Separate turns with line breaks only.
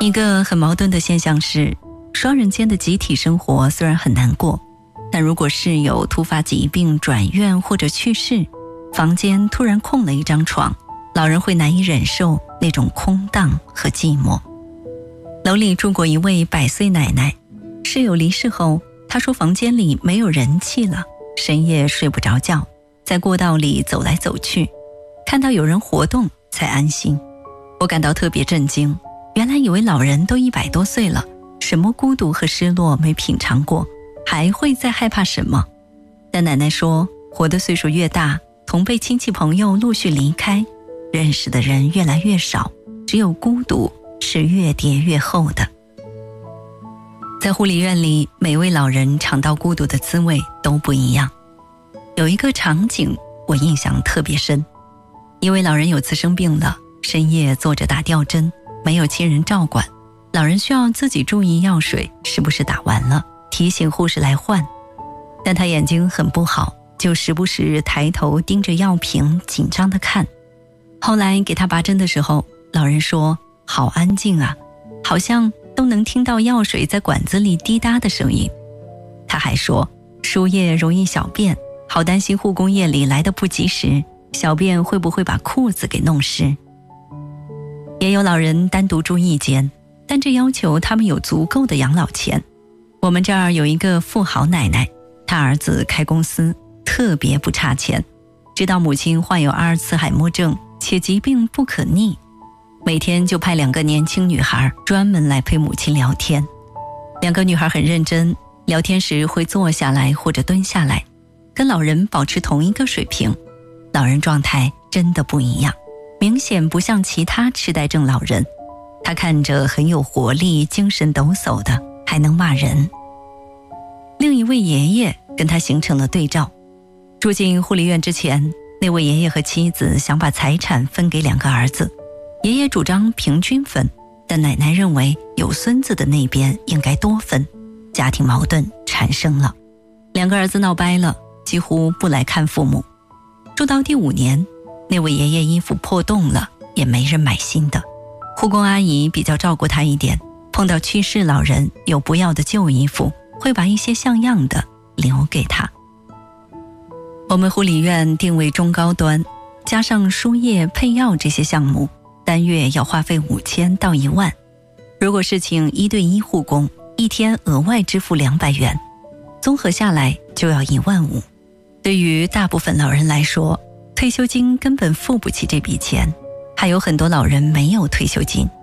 一个很矛盾的现象是，双人间的集体生活虽然很难过，但如果室友突发疾病转院或者去世，房间突然空了一张床，老人会难以忍受那种空荡和寂寞。楼里住过一位100岁奶奶，室友离世后，她说房间里没有人气了，深夜睡不着觉，在过道里走来走去，看到有人活动才安心。我感到特别震惊，原来以为老人都100多岁了，什么孤独和失落没品尝过，还会再害怕什么？但奶奶说，活的岁数越大，同辈亲戚朋友陆续离开，认识的人越来越少，只有孤独是越叠越厚的。在护理院里，每位老人尝到孤独的滋味都不一样。有一个场景我印象特别深，一位老人有次生病了，深夜坐着打吊针，没有亲人照管，老人需要自己注意药水是不是打完了，提醒护士来换。但他眼睛很不好，就时不时抬头盯着药瓶紧张地看。后来给他拔针的时候，老人说好安静啊，好像都能听到药水在管子里滴答的声音。他还说输液容易小便，好担心护工夜里来得不及时，小便会不会把裤子给弄湿。也有老人单独住一间，但这要求他们有足够的养老钱。我们这儿有一个富豪奶奶，她儿子开公司，特别不差钱，知道母亲患有阿尔茨海默症，且疾病不可逆，每天就派2个年轻女孩专门来陪母亲聊天。2个女孩很认真，聊天时会坐下来或者蹲下来，跟老人保持同一个水平。老人状态真的不一样，明显不像其他痴呆症老人，他看着很有活力，精神抖擞的，还能骂人。另一位爷爷跟他形成了对照。住进护理院之前，那位爷爷和妻子想把财产分给2个儿子，爷爷主张平均分，但奶奶认为有孙子的那边应该多分，家庭矛盾产生了。2个儿子闹掰了，几乎不来看父母。住到第5年，那位爷爷衣服破洞了，也没人买新的。护工阿姨比较照顾他一点，碰到去世老人有不要的旧衣服，会把一些像样的留给他。我们护理院定位中高端，加上输液配药这些项目，单月要花费5000到1万。如果是请1对1护工，一天额外支付200元，综合下来就要1万5。对于大部分老人来说，退休金根本付不起这笔钱，还有很多老人没有退休金。